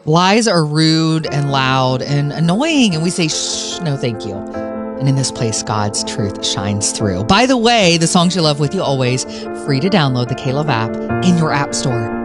Lies are rude and loud and annoying, and we say, shh, no, thank you. And in this place, God's truth shines through. By the way, the songs you love with you always, free to download the K-Love app in your app store.